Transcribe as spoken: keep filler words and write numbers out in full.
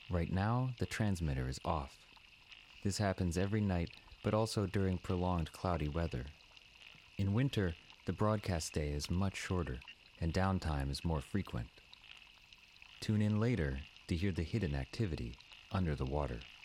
Right now, the transmitter is off. This happens every night, but also during prolonged cloudy weather. In winter, the broadcast day is much shorter, and downtime is more frequent. Tune in later to hear the hidden activity under the water.